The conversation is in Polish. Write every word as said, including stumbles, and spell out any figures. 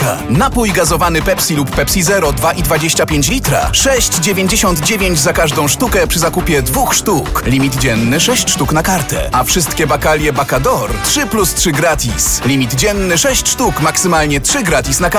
Baka. Napój gazowany Pepsi lub Pepsi Zero dwa i dwadzieścia pięć litra. sześć dziewięćdziesiąt dziewięć za każdą sztukę przy zakupie dwóch sztuk. Limit dzienny sześć sztuk na kartę. A wszystkie bakalie Bacador trzy plus trzy gratis. Limit dzienny sześć sztuk, maksymalnie trzy gratis na kartę.